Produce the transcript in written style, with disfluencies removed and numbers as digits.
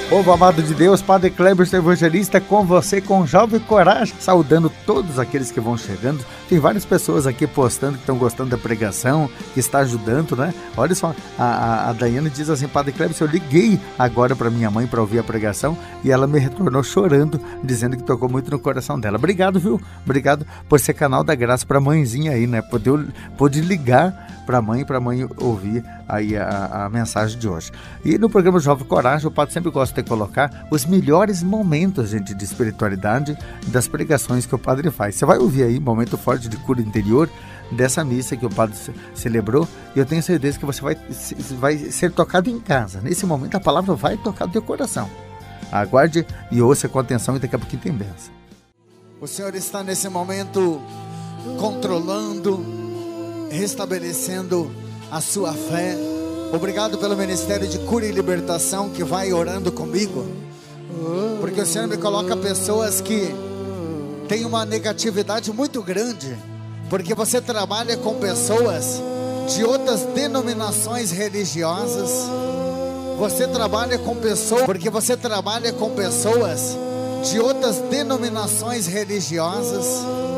Povo amado de Deus, Padre Cleberson Evangelista com você, com Jovem Coragem, saudando todos aqueles que vão chegando. Tem várias pessoas aqui postando que estão gostando da pregação, que está ajudando, né? Olha só, a Daiane diz assim: Padre Cleberson, eu liguei agora para minha mãe para ouvir a pregação e ela me retornou chorando, dizendo que tocou muito no coração dela. Obrigado, viu? Obrigado por ser canal da graça para a mãezinha aí, né? Pôde ligar para a mãe ouvir aí a mensagem de hoje. E no programa Jovem Coragem, o padre sempre gosta de colocar os melhores momentos, gente, de espiritualidade das pregações que o padre faz. Você vai ouvir aí momento forte de cura interior dessa missa que o padre celebrou, e eu tenho certeza que você vai ser tocado em casa. Nesse momento a palavra vai tocar no teu coração. Aguarde e ouça com atenção, e daqui a pouquinho tem bênção. O Senhor está nesse momento controlando, restabelecendo a sua fé. Obrigado pelo Ministério de Cura e Libertação que vai orando comigo, porque o Senhor me coloca pessoas que têm uma negatividade muito grande, porque você trabalha com pessoas de outras denominações religiosas. Você trabalha com pessoas, porque você trabalha com pessoas de outras denominações religiosas.